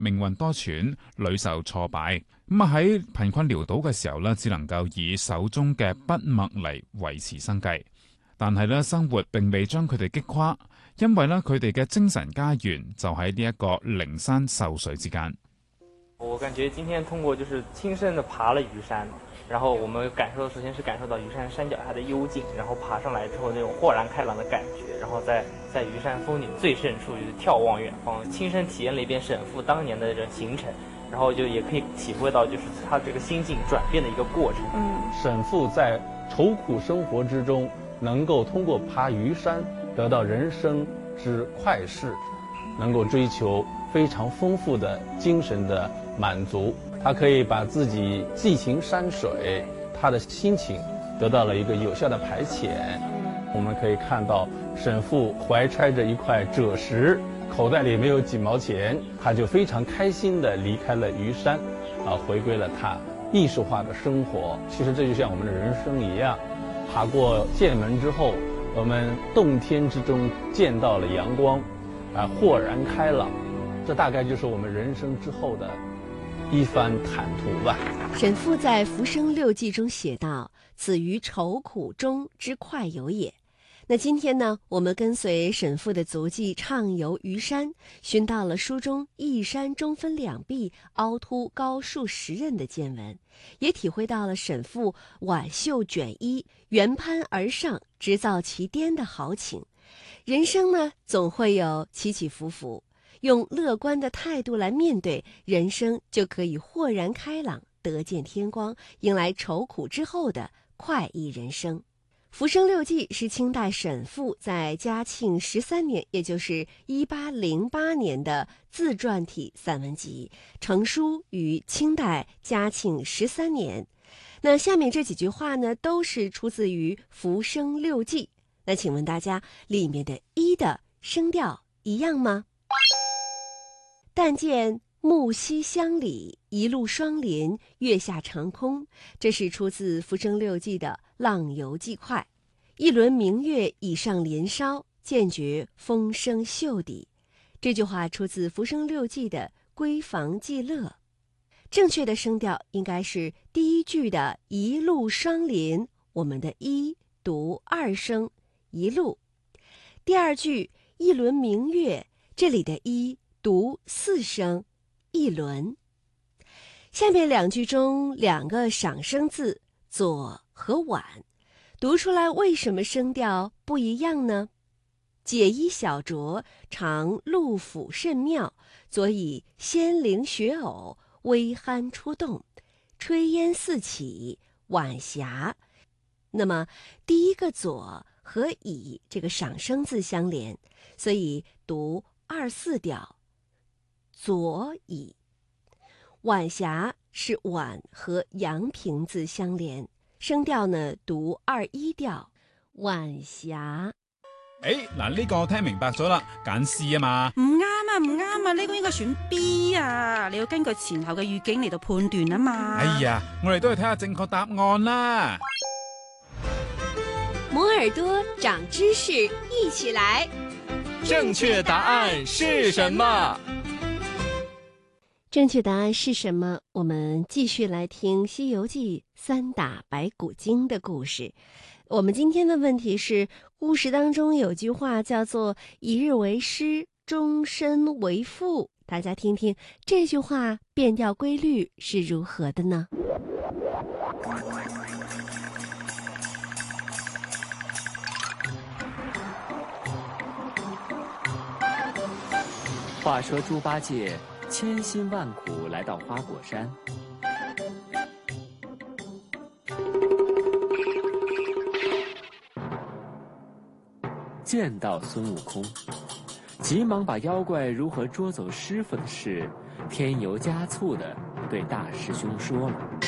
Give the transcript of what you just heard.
命運多舛，屢受挫敗。咁喺貧困潦倒嘅時候呢，只能夠以手中嘅筆墨嚟維持生計。但係呢，生活並未將佢哋擊垮，因為呢，佢哋嘅精神家園就喺呢一個靈山秀水之間。 我感覺今天通過就是親身的爬了魚山，然後我們首先是感受到魚山山腳下的幽靜，然後爬上來之後那種豁然開朗的感覺，然後在魚山峰頂最深處就是眺望遠方，親身體驗了一遍沈復當年的這行程，然後就也可以體會到就是他這個心境轉變的一個過程。 沈復在愁苦生活之中，能夠通過爬魚山得到人生之快事，能夠追求非常豐富的精神的滿足，他可以把自己寄情山水，他的心情得到了一個有效的排遣。我們可以看到沈復懷揣着一塊赭石，口袋裏沒有幾毛錢，他就非常開心地離開了魚山，回歸了他藝術化的生活。其實這就像我們的人生一樣，爬過劍門之後，我們洞天之中見到了陽光，豁然開朗，這大概就是我們人生之後的一番坦途吧。 沈復在《浮生六記》中寫道：“此於愁苦中之快遊也。”那今天呢，我們跟隨沈復的足跡暢遊魚山，尋到了書中一山中分兩壁，凹凸高數10仞的見聞，也體會到了沈復挽袖捲衣，緣攀而上，直造其巔的豪情。人生呢，總會有起起伏伏，用樂觀的態度來面對人生，就可以豁然開朗，得見天光，迎來愁苦之後的快意人生。《浮生六記》是清代沈復在嘉慶13年，也就是1808年的自傳體散文集，成書於清代嘉慶13年。那下面這幾句話呢，都是出自於《浮生六記》。那請問大家，裡面的一的聲調一樣嗎？但見木溪鄉里，一路霜林，月下長空。這是出自《浮生六記》的浪遊記快。一輪明月已上林梢，漸覺風聲袖底。這句話出自《浮生六記》的閨房記樂。正確的聲調應該是第一句的一路霜林，我們的一讀2聲一路。第二句一輪明月，這裡的一讀4聲一輪。下面兩句中兩個賞聲字左和晚，讀出來為什麼聲調不一樣呢？解衣小酌，嘗陸府甚妙，佐以仙靈雪藕，微酣出動，炊煙四起，晚霞。那麼第一個左和以這個賞聲字相連，所以讀2、4調，左以。晚霞是晚和陽平字相連，聲調呢讀2、1調，晚霞。 嗱，呢個我聽明白咗啦，揀 C 啊嘛。 唔啱啊，唔啱啊，呢個應該選 B 啊，你要根據前後嘅語境嚟到判斷啊嘛。 哎呀，我哋都去睇下正確答案啦。 摩耳朵長知識，一起來。 正確答案是什麼？ 正確答案是什麼？我們繼續來聽《西遊記》3打白骨精的故事。我們今天的問題是，故事當中有句話叫做“一日為師，終身為父”。大家聽聽這句話變調規律是如何的呢？ 話說豬八戒千辛萬苦來到花果山，見到孫悟空，急忙把妖怪如何捉走師傅的事添油加醋地對大師兄說了。